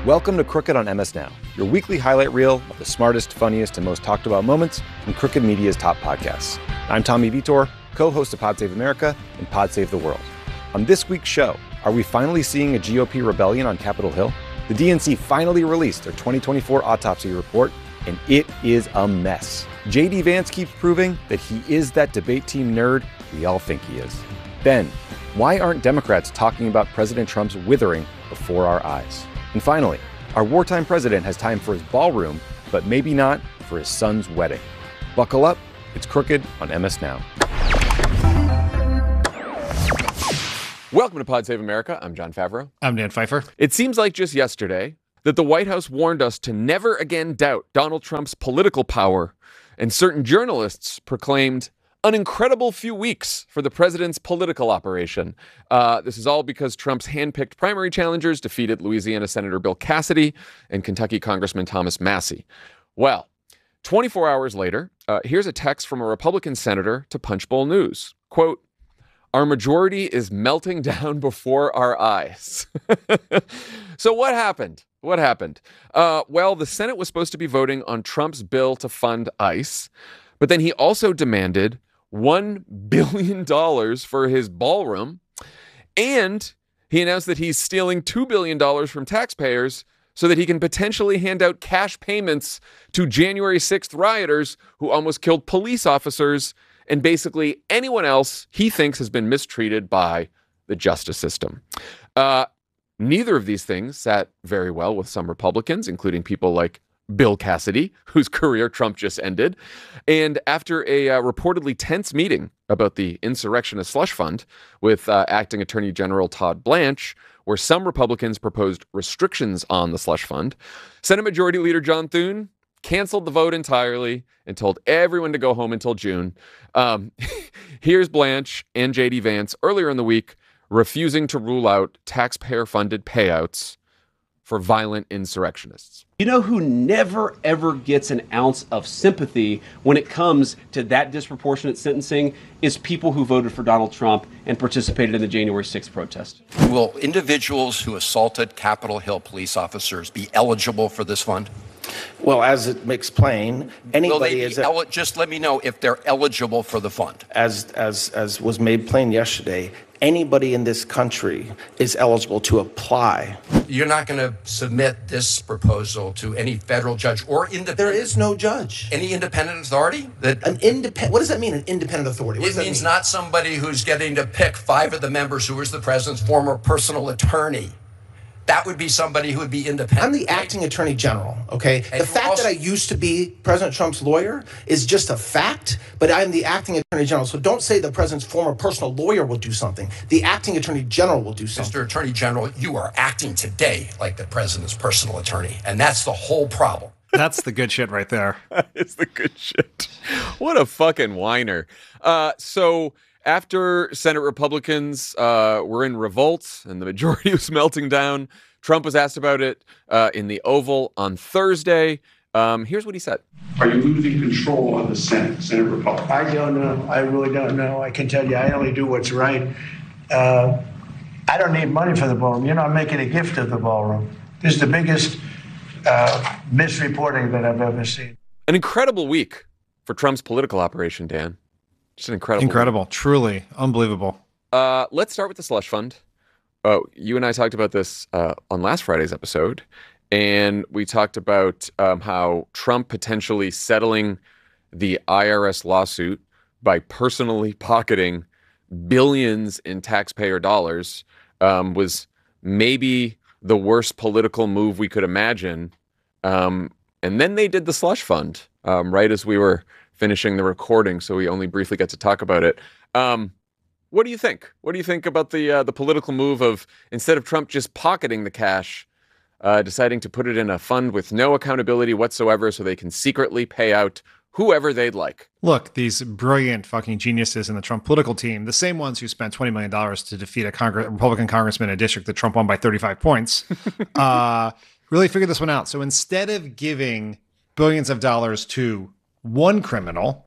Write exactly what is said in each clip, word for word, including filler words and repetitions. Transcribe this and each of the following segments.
Welcome to Crooked on M S Now, your weekly highlight reel of the smartest, funniest, and most talked about moments from Crooked Media's top podcasts. I'm Tommy Vitor, co-host of Pod Save America and Pod Save the World. On this week's show, are we finally seeing a G O P rebellion on Capitol Hill? The D N C finally released their twenty twenty-four autopsy report, and it is a mess. J D Vance keeps proving that he is that debate team nerd we all think he is. Then, why aren't Democrats talking about President Trump's withering before our eyes? And finally, our wartime president has time for his ballroom, but maybe not for his son's wedding. Buckle up, it's Crooked on M S Now. Welcome to Pod Save America. I'm John Favreau. I'm Dan Pfeiffer. It seems like just yesterday that the White House warned us to never again doubt Donald Trump's political power, and certain journalists proclaimed an incredible few weeks for the president's political operation. Uh, this is all because Trump's handpicked primary challengers defeated Louisiana Senator Bill Cassidy and Kentucky Congressman Thomas Massie. Well, twenty-four hours later, uh, here's a text from a Republican senator to Punchbowl News. Quote, "Our majority is melting down before our eyes." So what happened? What happened? Uh, well, the Senate was supposed to be voting on Trump's bill to fund ICE, but then he also demanded one billion dollars for his ballroom, and he announced that he's stealing two billion dollars from taxpayers so that he can potentially hand out cash payments to January sixth rioters who almost killed police officers and basically anyone else he thinks has been mistreated by the justice system. Uh, neither of these things sat very well with some Republicans, including people like Bill Cassidy, whose career Trump just ended. And after a uh, reportedly tense meeting about the insurrectionist slush fund with uh, acting Attorney General Todd Blanche, where some Republicans proposed restrictions on the slush fund, Senate Majority Leader John Thune canceled the vote entirely and told everyone to go home until June. Um, here's Blanche and J D Vance earlier in the week refusing to rule out taxpayer-funded payouts for violent insurrectionists. You know who never, ever gets an ounce of sympathy when it comes to that disproportionate sentencing is people who voted for Donald Trump and participated in the January sixth protest. Will individuals who assaulted Capitol Hill police officers be eligible for this fund? Well, as it makes plain, anybody Will they be is el- just let me know if they're eligible for the fund. As as as was made plain yesterday, anybody in this country is eligible to apply. You're not going to submit this proposal to any federal judge or independent. There is no judge. Any independent authority? That An independent. What does that mean? An independent authority. What it does that means mean? not somebody who's getting to pick five of the members who is the president's former personal attorney. That would be somebody who would be independent. I'm the acting attorney general, okay? And the fact also, that I used to be President Trump's lawyer is just a fact, but I'm the acting attorney general. So don't say the president's former personal lawyer will do something. The acting attorney general will do something. Mister Attorney General, you are acting today like the president's personal attorney, and that's the whole problem. That's the good shit right there. It's the good shit. What a fucking whiner. Uh, so... After Senate Republicans uh, were in revolt and the majority was melting down, Trump was asked about it uh, in the Oval on Thursday. Um, here's what he said. Are you losing control of the Senate, Senate Republicans? I don't know. I really don't know. I can tell you, I only do what's right. Uh, I don't need money for the ballroom. You know, I'm making a gift of the ballroom. This is the biggest uh, misreporting that I've ever seen. An incredible week for Trump's political operation, Dan. Just an incredible Incredible. week. Truly unbelievable. Uh, let's start with the slush fund. Uh, you and I talked about this uh, on last Friday's episode, and we talked about um, how Trump potentially settling the I R S lawsuit by personally pocketing billions in taxpayer dollars um, was maybe the worst political move we could imagine. Um, and then they did the slush fund um, right as we were finishing the recording, so we only briefly get to talk about it. Um, what do you think? What do you think about the uh, the political move of, instead of Trump just pocketing the cash, uh, deciding to put it in a fund with no accountability whatsoever so they can secretly pay out whoever they'd like? Look, these brilliant fucking geniuses in the Trump political team, the same ones who spent twenty million dollars to defeat a Congress, Republican congressman in a district that Trump won by thirty-five points, uh, really figured this one out. So instead of giving billions of dollars to one criminal,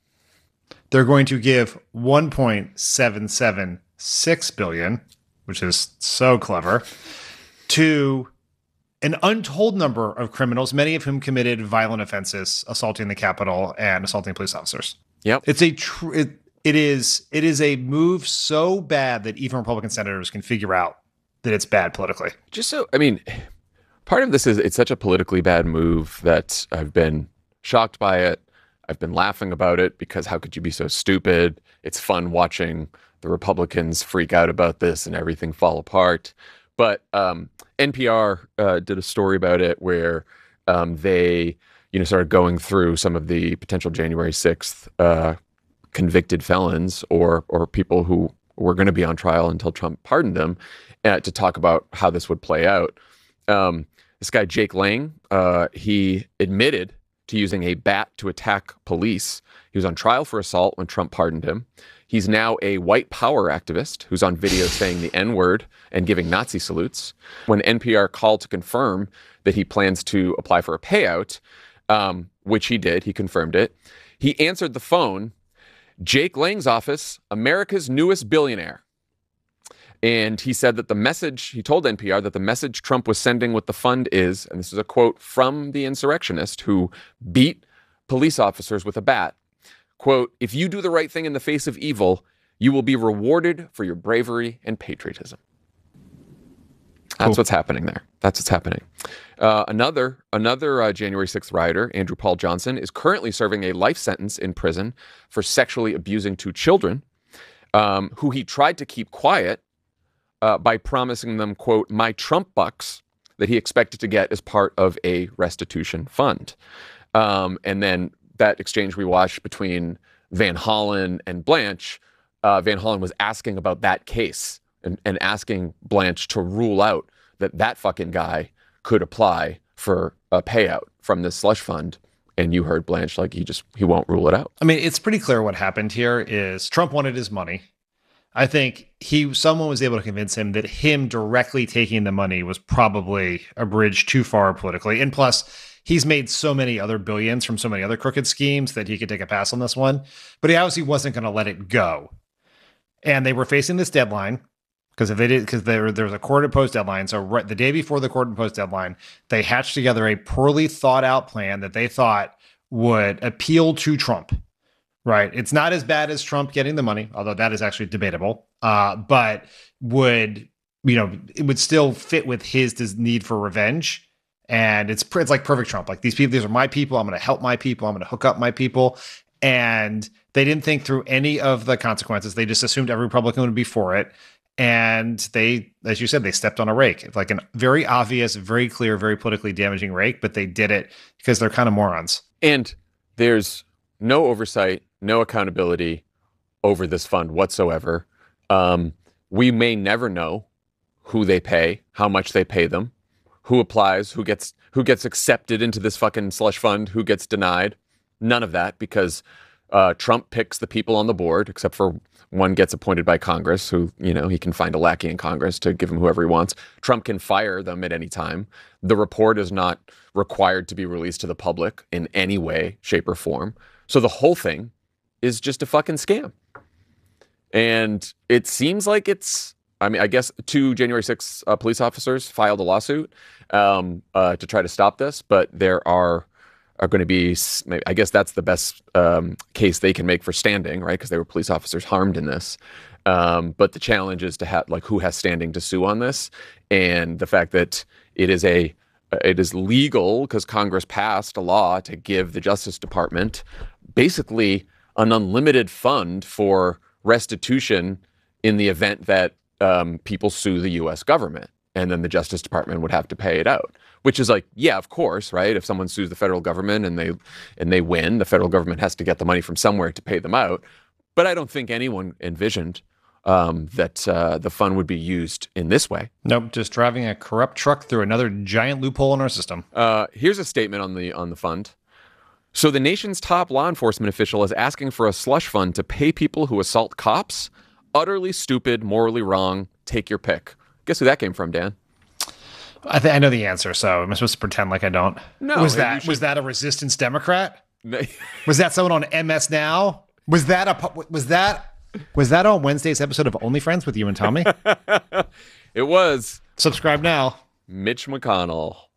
they're going to give one point seven seven six billion, which is so clever, to an untold number of criminals, many of whom committed violent offenses, assaulting the Capitol and assaulting police officers. Yep. It's a tr- it, it is it is a move so bad that even Republican senators can figure out that it's bad politically. Just so, I mean, part of this is it's such a politically bad move that I've been shocked by it. I've been laughing about it because how could you be so stupid? It's fun watching the Republicans freak out about this and everything fall apart. But um, N P R uh, did a story about it where um, they, you know, started going through some of the potential January sixth uh, convicted felons or or people who were going to be on trial until Trump pardoned them uh, to talk about how this would play out. Um, this guy, Jake Lang, uh, he admitted to using a bat to attack police. He was on trial for assault when Trump pardoned him. He's now a white power activist who's on video saying the N-word and giving Nazi salutes. When N P R called to confirm that he plans to apply for a payout, um, which he did, he confirmed it, he answered the phone, Jake Lang's office, America's newest billionaire. And he said that the message, he told N P R that the message Trump was sending with the fund is, and this is a quote from the insurrectionist who beat police officers with a bat, quote, if you do the right thing in the face of evil, you will be rewarded for your bravery and patriotism. That's cool. What's happening there. That's what's happening. Uh, another another uh, January sixth rioter, Andrew Paul Johnson, is currently serving a life sentence in prison for sexually abusing two children, um, who he tried to keep quiet uh, by promising them, quote, my Trump bucks that he expected to get as part of a restitution fund. Um, and then that exchange we watched between Van Hollen and Blanche, uh, Van Hollen was asking about that case and, and asking Blanche to rule out that that fucking guy could apply for a payout from this slush fund. And you heard Blanche, like, he just, he won't rule it out. I mean, it's pretty clear what happened here is Trump wanted his money. I think he, someone was able to convince him that him directly taking the money was probably a bridge too far politically. And plus, he's made so many other billions from so many other crooked schemes that he could take a pass on this one. But he obviously wasn't going to let it go. And they were facing this deadline because if they did, because there, there was a court imposed deadline. So right, the day before the court imposed deadline, they hatched together a poorly thought out plan that they thought would appeal to Trump. Right. It's not as bad as Trump getting the money, although that is actually debatable, uh, but would, you know, it would still fit with his need for revenge. And it's it's like perfect Trump. Like, these people, these are my people. I'm going to help my people. I'm going to hook up my people. And they didn't think through any of the consequences. They just assumed every Republican would be for it. And they, as you said, they stepped on a rake. It's like a very obvious, very clear, very politically damaging rake, but they did it because they're kind of morons. And there's no oversight, no accountability over this fund whatsoever. Um, we may never know who they pay, how much they pay them, who applies, who gets who gets accepted into this fucking slush fund, who gets denied. None of that, because uh, Trump picks the people on the board, except for one gets appointed by Congress, who, you know, he can find a lackey in Congress to give him whoever he wants. Trump can fire them at any time. The report is not required to be released to the public in any way, shape, or form. So the whole thing is just a fucking scam. And it seems like it's, I mean, I guess two January sixth uh, police officers filed a lawsuit um, uh, to try to stop this, but there are are going to be, I guess that's the best um, case they can make for standing, right? Because they were police officers harmed in this. Um, but the challenge is to have, like, who has standing to sue on this, and the fact that it is a it is legal because Congress passed a law to give the Justice Department basically an unlimited fund for restitution in the event that um, people sue the U S government, and then the Justice Department would have to pay it out. Which is like, yeah, of course, right? If someone sues the federal government and they and they win, the federal government has to get the money from somewhere to pay them out. But I don't think anyone envisioned um, that uh, the fund would be used in this way. Nope, just driving a corrupt truck through another giant loophole in our system. Uh, here's a statement on the on the fund. So the nation's top law enforcement official is asking for a slush fund to pay people who assault cops. Utterly stupid, morally wrong. Take your pick. Guess who that came from, Dan? I think I know the answer, so I'm supposed to pretend like I don't. No, was that was that a resistance Democrat? No. Was that someone on M S Now? Was that a was that was that on Wednesday's episode of Only Friends with you and Tommy? It was. Subscribe now. Mitch McConnell.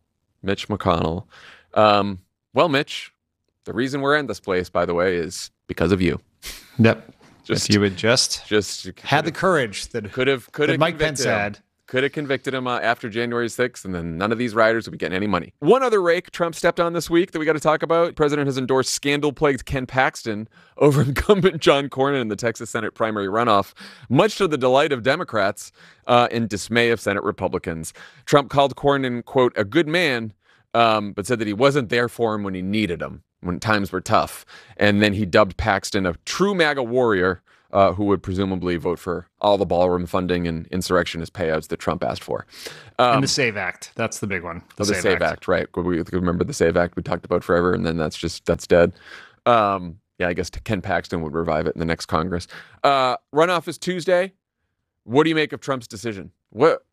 Mitch McConnell. Um, well, Mitch, the reason we're in this place, by the way, is because of you. Yep. Just if you would just just had the courage that could have could have Mike Pence had. Could have convicted him uh, after January sixth, and then none of these riders would be getting any money. One other rake Trump stepped on this week that we got to talk about. The president has endorsed scandal-plagued Ken Paxton over incumbent John Cornyn in the Texas Senate primary runoff, much to the delight of Democrats uh, and dismay of Senate Republicans. Trump called Cornyn, quote, a good man, um, but said that he wasn't there for him when he needed him, when times were tough. And then he dubbed Paxton a true MAGA warrior, Uh, who would presumably vote for all the ballroom funding and insurrectionist payouts that Trump asked for. Um, and the SAVE Act. That's the big one. The, the SAVE, SAVE Act. Act, right. We remember the SAVE Act we talked about forever, and then that's just, that's dead. Um, yeah, I guess Ken Paxton would revive it in the next Congress. Uh, runoff is Tuesday. What do you make of Trump's decision? What?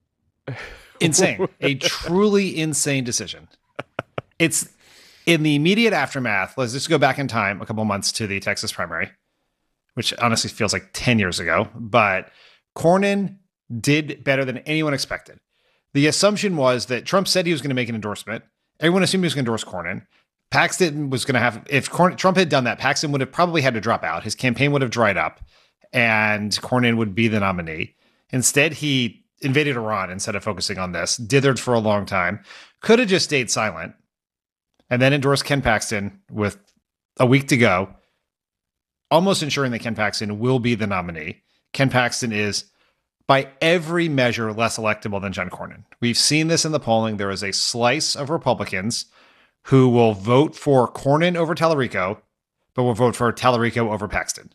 Insane. A truly insane decision. It's in the immediate aftermath. Let's just go back in time a couple months to the Texas primary, which honestly feels like ten years ago, but Cornyn did better than anyone expected. The assumption was that Trump said he was going to make an endorsement. Everyone assumed he was going to endorse Cornyn. Paxton was going to have, if Corn, Trump had done that, Paxton would have probably had to drop out. His campaign would have dried up and Cornyn would be the nominee. Instead, he invaded Iran instead of focusing on this, dithered for a long time, could have just stayed silent, and then endorsed Ken Paxton with a week to go, almost ensuring that Ken Paxton will be the nominee. Ken Paxton is, by every measure, less electable than John Cornyn. We've seen this in the polling. There is a slice of Republicans who will vote for Cornyn over Tallarico, but will vote for Tallarico over Paxton.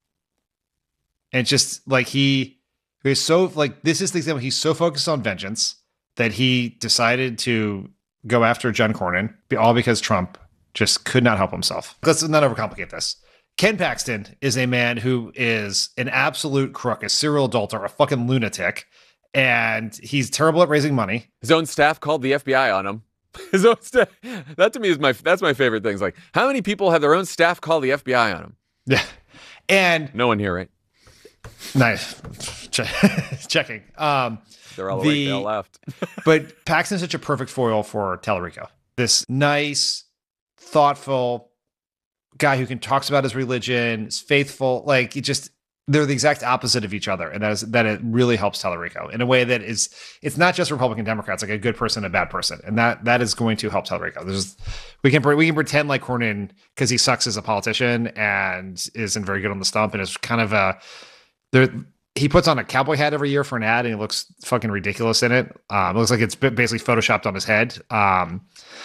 And it's just like he is so, like, this is the example. He's so focused on vengeance that he decided to go after John Cornyn, all because Trump just could not help himself. Let's not overcomplicate this. Ken Paxton is a man who is an absolute crook, a serial adulterer, a fucking lunatic, and he's terrible at raising money. His own staff called the F B I on him. His own staff. That to me is my that's my favorite thing. It's like, how many people have their own staff call the F B I on him? Yeah, and no one here, right? Nice. Checking. Um, They're all the, awake, they all left. But Paxton's such a perfect foil for Tallarico. This nice, thoughtful guy who can talks about his religion, is faithful. Like, it just, they're the exact opposite of each other. And that is that it really helps Tallarico in a way that is, it's not just Republican Democrats, like a good person, a bad person. And that that is going to help Tallarico. There's, we can we can pretend like Cornyn, because he sucks as a politician and isn't very good on the stump and is kind of a, there, he puts on a cowboy hat every year for an ad and he looks fucking ridiculous in it. Um, it looks like it's basically photoshopped on his head. Um,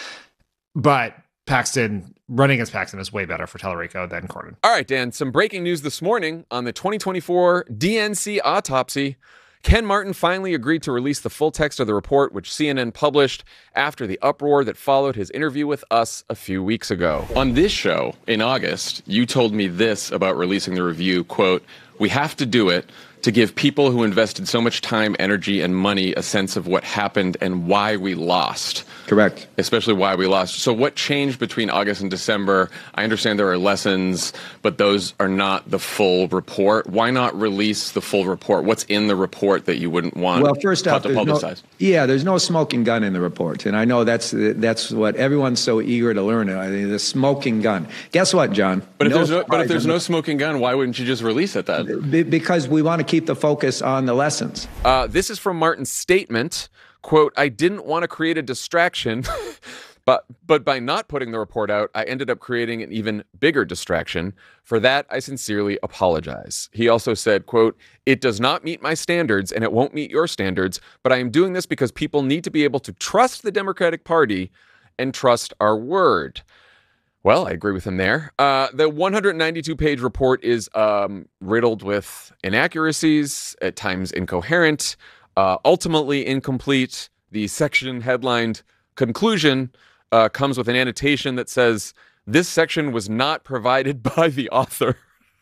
but Paxton, running against Paxton is way better for Tallarico than Cornyn. All right, Dan, some breaking news this morning on the twenty twenty-four D N C autopsy. Ken Martin finally agreed to release the full text of the report, which C N N published after the uproar that followed his interview with us a few weeks ago. On this show in August, you told me this about releasing the review, quote, "We have to do it to give people who invested so much time, energy, and money a sense of what happened and why we lost." Correct. Especially why we lost. So what changed between August and December? I understand there are lessons, but those are not the full report. Why not release the full report? What's in the report that you wouldn't want well, first off, to there's publicize? No, yeah, there's no smoking gun in the report. And I know that's that's what everyone's so eager to learn. I mean, the smoking gun. Guess what, John? But if no there's no, but if there's no the, smoking gun, why wouldn't you just release it then? Because we want to keep the focus on the lessons. Uh, this is from Martin's statement. Quote, "I didn't want to create a distraction, but but by not putting the report out, I ended up creating an even bigger distraction. For that, I sincerely apologize." He also said, quote, "It does not meet my standards and it won't meet your standards, but I am doing this because people need to be able to trust the Democratic Party and trust our word." Well, I agree with him there. Uh, the one hundred ninety-two page report is um, riddled with inaccuracies, at times incoherent, Uh, ultimately incomplete. The section headlined "Conclusion" uh, comes with an annotation that says, "This section was not provided by the author."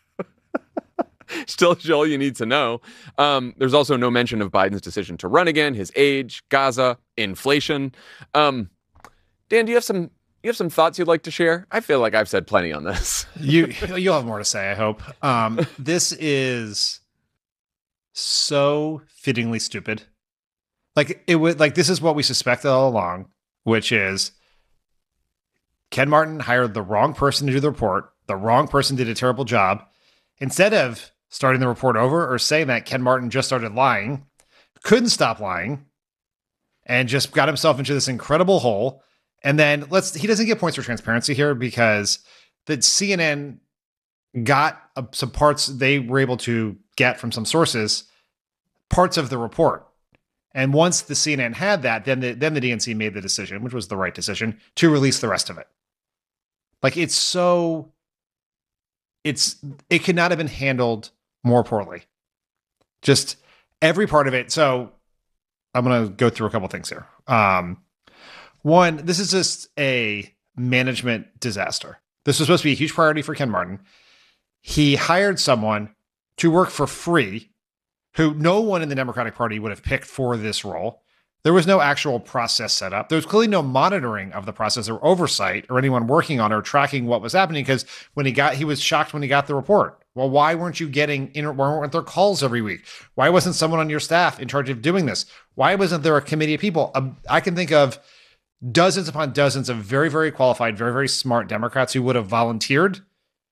Still all you need to know. Um, there's also no mention of Biden's decision to run again, his age, Gaza, inflation. Um, Dan, do you have some you have some thoughts you'd like to share? I feel like I've said plenty on this. you you'll have more to say, I hope. Um, this is so fittingly stupid. Like it would like this is what we suspected all along. which is Ken Martin hired the wrong person to do the report. The wrong person did a terrible job. Instead of starting the report over or saying that, Ken Martin just started lying, couldn't stop lying, and just got himself into this incredible hole. And then let's, he doesn't get points for transparency here because the C N N got uh, some parts they were able to get from some sources, parts of the report. And once the C N N had that, then the, then the D N C made the decision, which was the right decision, to release the rest of it. Like it's so, it's, it could not have been handled more poorly. Just every part of it. So I'm going to go through a couple things here. Um, one, this is just a management disaster. This was supposed to be a huge priority for Ken Martin. He hired someone to work for free who no one in the Democratic Party would have picked for this role. There was no actual process set up. There was clearly no monitoring of the process or oversight or anyone working on or tracking what was happening because when he got, he was shocked when he got the report. Well, why weren't you getting, why weren't there calls every week? Why wasn't someone on your staff in charge of doing this? Why wasn't there a committee of people? Um, I can think of dozens upon dozens of very, very qualified, very, very smart Democrats who would have volunteered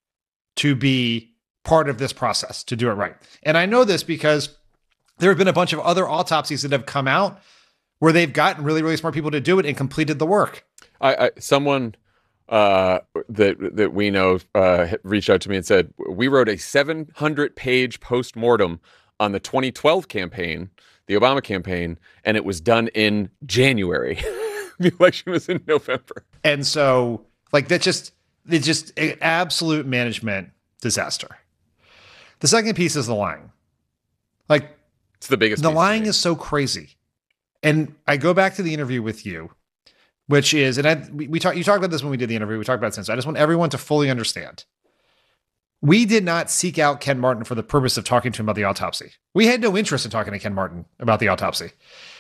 to be part of this process, to do it right. And I know this because there have been a bunch of other autopsies that have come out where they've gotten really, really smart people to do it and completed the work. I, I someone uh, that that we know uh, reached out to me and said, we wrote a seven hundred page postmortem on the twenty twelve campaign, the Obama campaign, and it was done in January. The election was in November. And so, like, that's just, it's just an absolute management disaster. The second piece is the lying. Like, it's the biggest The piece lying is so crazy. And I go back to the interview with you, which is, and I, we, we talked, you talked about this when we did the interview. We talked about it since. I just want everyone to fully understand. We did not seek out Ken Martin for the purpose of talking to him about the autopsy. We had no interest in talking to Ken Martin about the autopsy.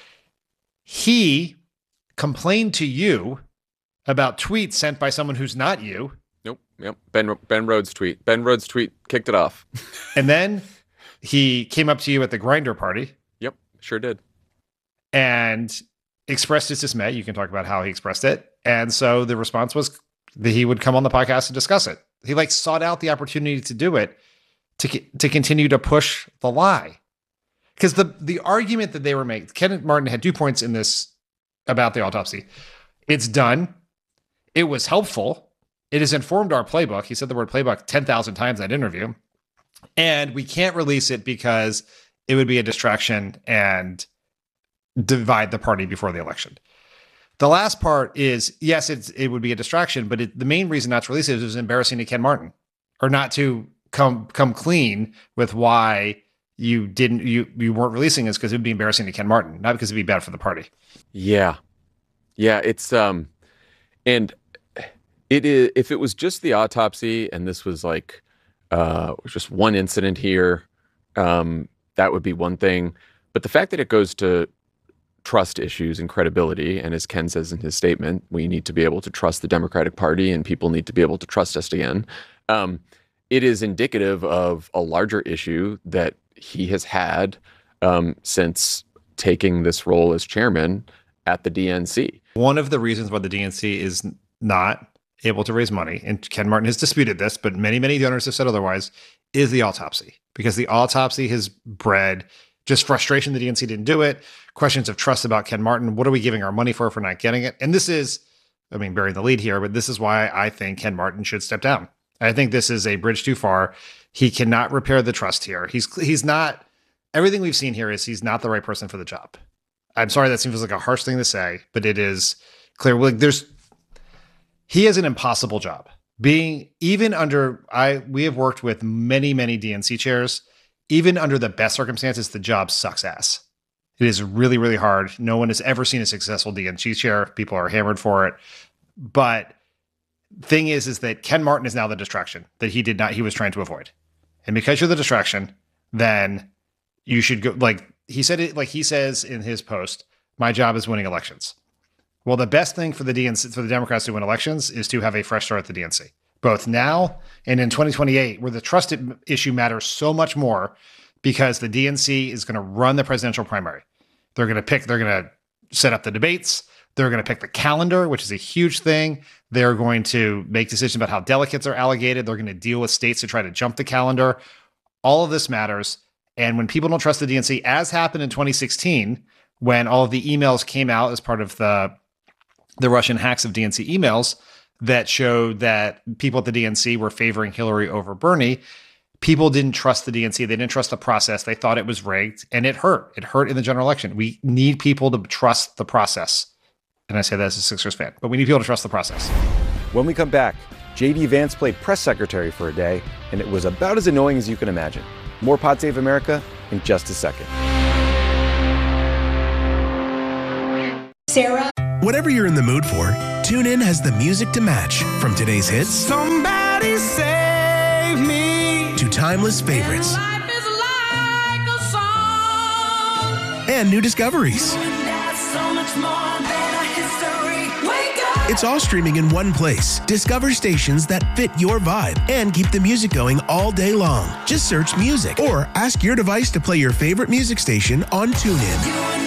He complained to you about tweets sent by someone who's not you. Nope. Yep. Ben Ben Rhodes' tweet. Ben Rhodes' tweet kicked it off. And then he came up to you at the Grindr party. Yep. Sure did. And expressed his dismay. You can talk about how he expressed it. And so the response was that he would come on the podcast and discuss it. He like sought out the opportunity to do it, to to continue to push the lie. Because the the argument that they were making, Ken Martin had two points in this about the autopsy. It's done. It was helpful. It has informed our playbook. He said the word playbook ten thousand times in that interview. And we can't release it because it would be a distraction and divide the party before the election. The last part is, yes, it's, it would be a distraction, but it, the main reason not to release it is it was embarrassing to Ken Martin, or not to come come clean with why you didn't you you weren't releasing this, because it would be embarrassing to Ken Martin, not because it'd be bad for the party. Yeah, yeah, it's um, and it is, if it was just the autopsy and this was like uh just one incident here, um, that would be one thing. But the fact that it goes to trust issues and credibility, and as Ken says in his statement, we need to be able to trust the Democratic Party and people need to be able to trust us again. Um, it is indicative of a larger issue that he has had um, since taking this role as chairman at the D N C. One of the reasons why the D N C is not able to raise money, and Ken Martin has disputed this, but many, many donors have said otherwise, is the autopsy. Because the autopsy has bred just frustration the D N C didn't do it, questions of trust about Ken Martin. What are we giving our money for if we're not getting it? And this is, I mean, burying the lead here, but this is why I think Ken Martin should step down. I think this is a bridge too far. He cannot repair the trust here. He's he's not, everything we've seen here is he's not the right person for the job. I'm sorry, that seems like a harsh thing to say, but it is clear. Like there's, he has an impossible job. Being, even under, I we have worked with many, many D N C chairs. Even under the best circumstances, the job sucks ass. It is really, really hard. No one has ever seen a successful D N C chair. People are hammered for it. But thing is, is that Ken Martin is now the distraction that he did not, he was trying to avoid. And because you're the distraction, then you should go, like he said it, like he says in his post, my job is winning elections. Well, the best thing for the D N C, for the Democrats to win elections is to have a fresh start at the D N C, both now and in twenty twenty-eight, where the trust issue matters so much more because the D N C is going to run the presidential primary. They're going to pick, they're going to set up the debates. They're going to pick the calendar, which is a huge thing. They're going to make decisions about how delegates are allocated. They're going to deal with states to try to jump the calendar. All of this matters. And when people don't trust the D N C, as happened in twenty sixteen, when all of the emails came out as part of the, the Russian hacks of D N C emails that showed that people at the D N C were favoring Hillary over Bernie, people didn't trust the D N C. They didn't trust the process. They thought it was rigged, and it hurt. It hurt in the general election. We need people to trust the process. And I say that as a Sixers fan, but we need people to trust the process. When we come back, J D Vance played press secretary for a day, and it was about as annoying as you can imagine. More Pod Save America in just a second. Sarah. Whatever you're in the mood for, TuneIn has the music to match. From today's hits, Somebody Save Me, to timeless favorites. Life is like a song. And new discoveries. So much more than a history. Wake up. It's all streaming in one place. Discover stations that fit your vibe and keep the music going all day long. Just search music or ask your device to play your favorite music station on TuneIn.